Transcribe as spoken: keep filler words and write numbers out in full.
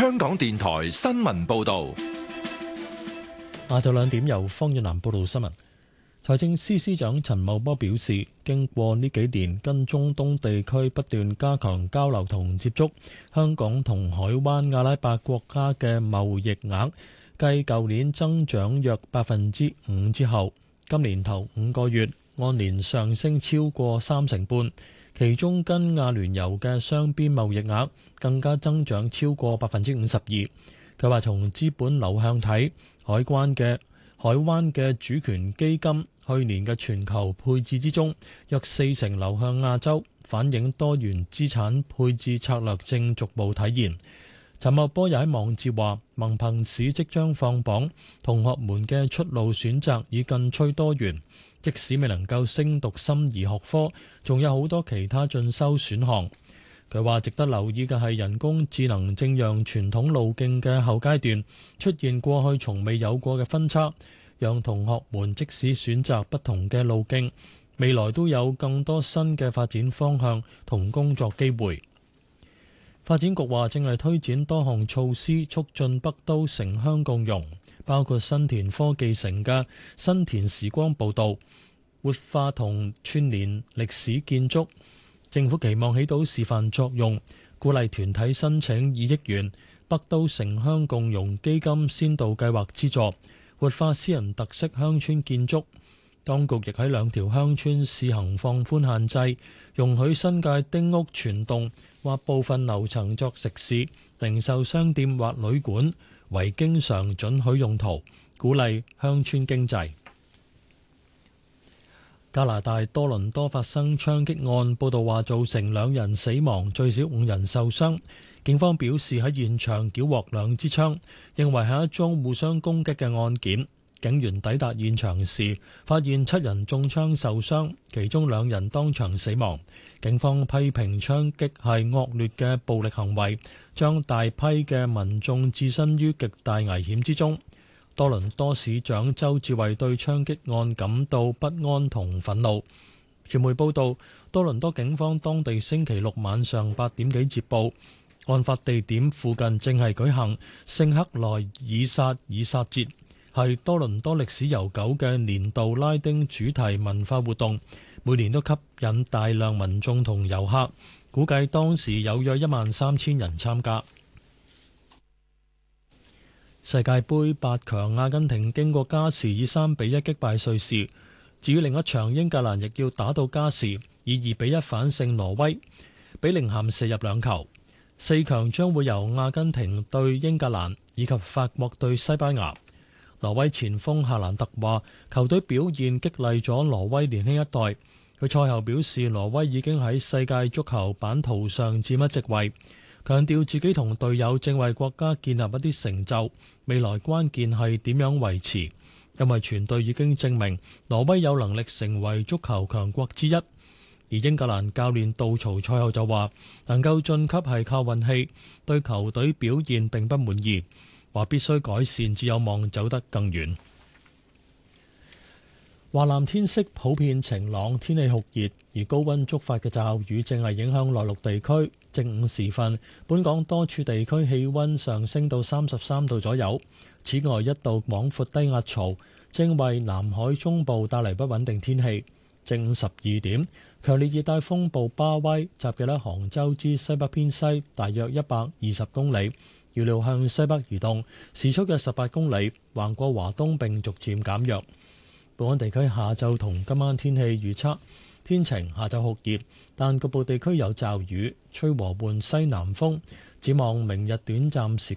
香港電台新聞報道。 下晝兩點由方遠南報道新聞。財政司司長陳茂波表示，經過呢幾年跟中東地區不斷加強交流同接觸，香港同海灣阿拉伯國家嘅貿易額繼舊年增長約百分之五之後，今年頭五個月按年上升超過三成半，其中跟阿聯酋嘅雙邊貿易額更加增長超過百分之五十二。佢話從資本流向睇，海關嘅海灣嘅主權基金去年嘅全球配置之中，約四成流向亞洲，反映多元資產配置策略正逐步體現。陳茂波又喺網誌話，文憑試即將放榜，同學們嘅出路選擇已更趨多元，即使未能夠升讀心儀學科，仲有好多其他進修選項。佢話值得留意嘅係人工智能正讓傳統路徑嘅後階段出現過去從未有過嘅分叉，讓同學們即使選擇不同嘅路徑，未來都有更多新嘅發展方向同工作機會。發展局話正係推展多項措施，促進北都城鄉共融，包括新田科技城嘅新田時光步道，活化同串聯歷史建築。政府期望起到示範作用，鼓勵團體申請二億元北都城鄉共融基金先導計劃資助，活化私人特色鄉村建築。當局亦喺兩條鄉村試行放寬限制，容許新界丁屋全棟或部分樓層作食肆、零售商店或旅館為經常准許用途，鼓勵鄉村經濟。加拿大多倫多發生槍擊案，報道話造成兩人死亡，最少五人受傷。警方表示喺現場繳獲兩支槍，認為係一宗互相攻擊嘅案件。警員抵達現場時，發現七人中槍受傷，其中兩人當場死亡。警方批評槍擊係惡劣嘅暴力行為，將大批嘅民眾置身於極大危險之中。多倫多市長周志偉對槍擊案感到不安同憤怒。傳媒報道，多倫多警方當地星期六晚上八點幾接報，案發地點附近正係舉行聖克萊爾薩爾薩節，係多倫多歷史悠久嘅年度拉丁主題文化活動，每年都吸引大量民眾同遊客，估計當時有約一萬三千人參加。世界盃八強，阿根廷經過加時以三比一擊敗瑞士。至於另一場，英格蘭亦要打到加時，以二比一反勝挪威，比寧咸射入兩球。四強將會由阿根廷對英格蘭，以及法國對西班牙。挪威前鋒夏蘭特話，球隊表現激勵咗挪威年輕一代。佢賽後表示，挪威已經喺世界足球版圖上佔一席位。強調自己同隊友正為國家建立一啲成就，未來關鍵係點樣維持，因為全隊已經證明挪威有能力成為足球強國之一。而英格蘭教練杜曹賽後就話，能夠晉級係靠運氣，對球隊表現並不滿意，話必須改善，至有望走得更遠。華南天色普遍晴朗，天氣酷熱，而高溫觸發嘅驟雨正係影響內陸地區。正午時分，本港多處地區氣溫上升到三十三度左右。此外，一道廣闊低壓槽正為南海中部帶嚟不穩定天氣。正午十二點，強烈熱帶風暴巴威集結喺杭州之西北偏西大約一百二十公里，預料向西北移動，時速約十八公里，橫過華東並逐漸減弱。本港地區下晝同今晚天氣預測，天晴，下晝酷熱，但局部地區有驟雨，吹和緩西南風。展望明日短暫時